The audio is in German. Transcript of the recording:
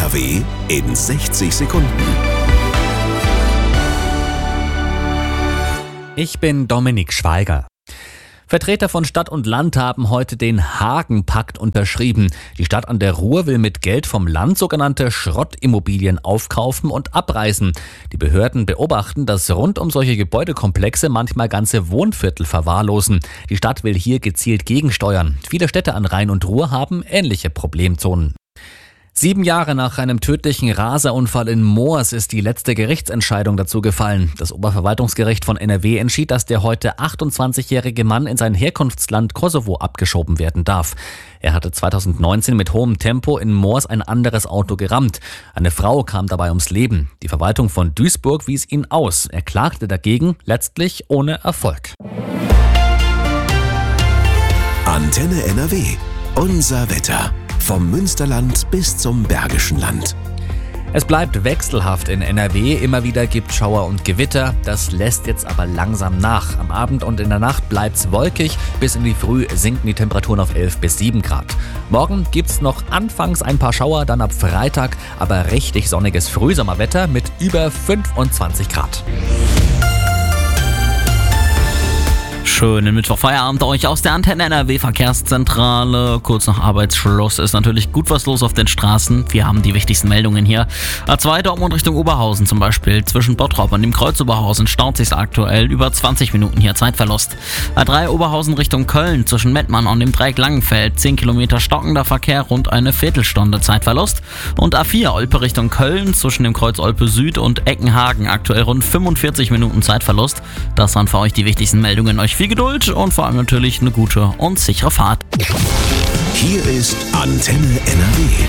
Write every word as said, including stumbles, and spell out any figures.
N R W in sechzig Sekunden. Ich bin Dominik Schweiger. Vertreter von Stadt und Land haben heute den Hagen-Pakt unterschrieben. Die Stadt an der Ruhr will mit Geld vom Land sogenannte Schrottimmobilien aufkaufen und abreißen. Die Behörden beobachten, dass rund um solche Gebäudekomplexe manchmal ganze Wohnviertel verwahrlosen. Die Stadt will hier gezielt gegensteuern. Viele Städte an Rhein und Ruhr haben ähnliche Problemzonen. Sieben Jahre nach einem tödlichen Raserunfall in Moers ist die letzte Gerichtsentscheidung dazu gefallen. Das Oberverwaltungsgericht von N R W entschied, dass der heute achtundzwanzigjährige Mann in sein Herkunftsland Kosovo abgeschoben werden darf. Er hatte zweitausendneunzehn mit hohem Tempo in Moers ein anderes Auto gerammt. Eine Frau kam dabei ums Leben. Die Verwaltung von Duisburg wies ihn aus. Er klagte dagegen, letztlich ohne Erfolg. Antenne N R W. Unser Wetter. Vom Münsterland bis zum Bergischen Land. Es bleibt wechselhaft in N R W, immer wieder gibt Schauer und Gewitter, das lässt jetzt aber langsam nach. Am Abend und in der Nacht bleibt's wolkig, bis in die Früh sinken die Temperaturen auf elf bis sieben Grad. Morgen gibt's noch anfangs ein paar Schauer, dann ab Freitag aber richtig sonniges Frühsommerwetter mit über fünfundzwanzig Grad. Schönen Mittwochfeierabend euch aus der Antenne N R W Verkehrszentrale. Kurz nach Arbeitsschluss ist natürlich gut was los auf den Straßen. Wir haben die wichtigsten Meldungen hier. A zwei Dortmund Richtung Oberhausen zum Beispiel. Zwischen Bottrop und dem Kreuz Oberhausen staut sich's aktuell über zwanzig Minuten hier Zeitverlust. A drei Oberhausen Richtung Köln zwischen Mettmann und dem Dreieck Langenfeld. zehn Kilometer stockender Verkehr, rund eine Viertelstunde Zeitverlust. Und A vier Olpe Richtung Köln zwischen dem Kreuz Olpe Süd und Eckenhagen aktuell rund fünfundvierzig Minuten Zeitverlust. Das waren für euch die wichtigsten Meldungen. Euch viel Geduld und vor allem natürlich eine gute und sichere Fahrt. Hier ist Antenne N R W.